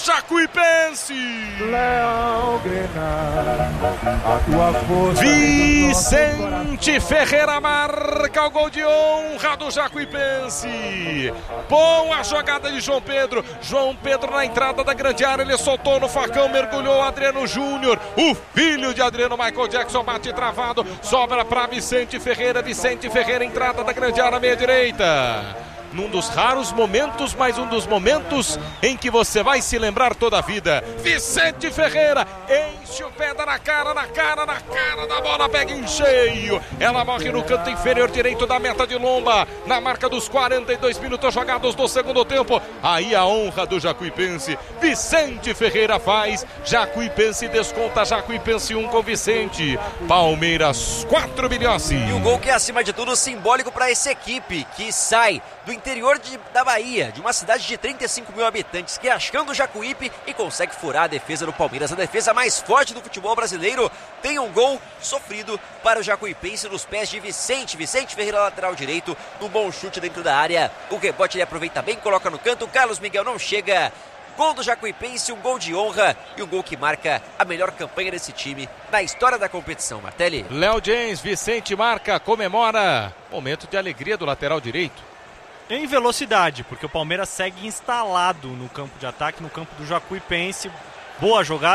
Jacuipense. Leão Grenar, a tua força. Vicente Ferreira marca o gol de honra do Jacuipense. Boa jogada de João Pedro. João Pedro na entrada da grande área, ele soltou no facão, mergulhou Adriano Júnior. O filho de Adriano, Michael Jackson, bate travado, sobra para Vicente Ferreira. Vicente Ferreira, entrada da grande área, meia direita. Num dos raros momentos, mais um dos momentos em que você vai se lembrar toda a vida. Vicente Ferreira enche o pé na cara da bola, pega em cheio. Ela morre no canto inferior direito da meta de Lomba, na marca dos 42 minutos jogados do segundo tempo. Aí a honra do Jacuipense. Vicente Ferreira faz, Jacuipense desconta, Jacuipense 1 com Vicente. Palmeiras 4, Bilhossi. E o gol que é, acima de tudo, simbólico para essa equipe que sai do interior da Bahia, de uma cidade de 35 mil habitantes, que é achando o Jacuípe e consegue furar a defesa do Palmeiras, a defesa mais forte do futebol brasileiro. Tem um gol sofrido para o Jacuipense nos pés de Vicente Ferreira, lateral direito, num bom chute dentro da área. O rebote ele aproveita bem, coloca no canto, Carlos Miguel não chega. Gol do Jacuipense, um gol de honra e um gol que marca a melhor campanha desse time na história da competição, Martelli. Léo James, Vicente marca, comemora. Momento de alegria do lateral direito. Em velocidade, porque o Palmeiras segue instalado no campo de ataque, no campo do Jacuipense. Boa jogada.